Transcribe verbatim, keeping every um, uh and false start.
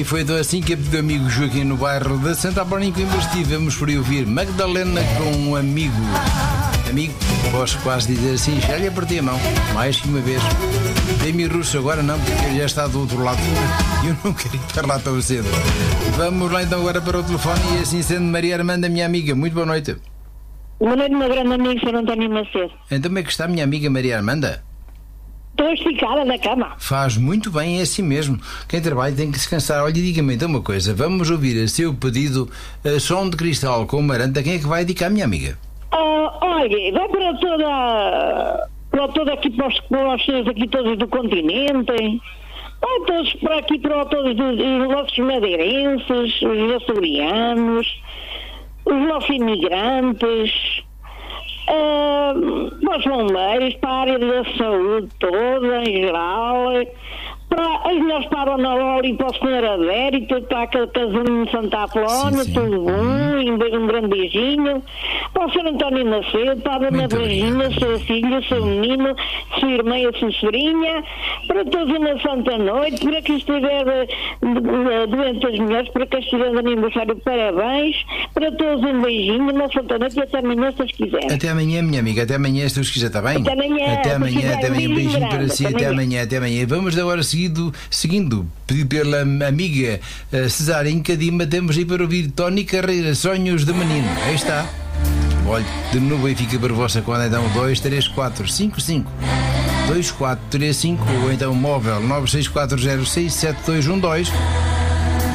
foi então assim que a pedido do amigo Joaquim no bairro da Santa Apolónia em Coimbra estivemos por aí ouvir Magdalena com um amigo. Amigo, posso quase dizer assim, já lhe apertei a mão, mais que uma vez. Dei-me russo agora não, porque ele já está do outro lado e eu não quero ir para lá tão cedo. Vamos lá então agora para o telefone e assim sendo Maria Armanda, minha amiga, muito boa noite. Boa noite, meu grande amigo, senhor António Macedo. Então como é que está minha amiga Maria Armanda? Estou esticada na cama. Faz muito bem, é assim mesmo. Quem trabalha tem que descansar. Olha, diga-me então uma coisa, vamos ouvir a seu pedido a Som de Cristal com Maranta. Quem é que vai dedicar, minha amiga? Uh, olha, vai para toda, para toda aqui, para os, para os senhores aqui todos do continente, vai todos para aqui, para todos dos, os nossos madeirenses, os açorianos, os nossos imigrantes, uh, para os bombeiros, para a área da saúde toda, em geral, para as melhores para a Dona Loli e para o senhor Adérito, para a casinha de Santa Apolónia, sim, sim. tudo bom, um, um grande beijinho, para o senhor António Macedo, para a Dona Virgínia, seu filho, seu menino, sua irmã e a sua sobrinha, para todos uma santa noite, para quem estiver doente das mulheres, para quem estiver de aniversário, parabéns, para todos um beijinho, uma santa noite e até amanhã, se quiserem. Até amanhã, minha amiga, até amanhã, se Deus quiser, está bem? Até amanhã, até amanhã, até amanhã, um beijinho para si, até amanhã, até amanhã. Vamos agora seguindo, seguindo, pedido pela amiga uh, Cesária em Cadima, temos aí para ouvir Tony Carreira, Sonhos de Menino. Aí está. Olha, de novo aí fica para a vossa conta, então dois três quatro cinco cinco dois quatro três cinco ou então móvel nove seis quatro zero seis sete dois um dois.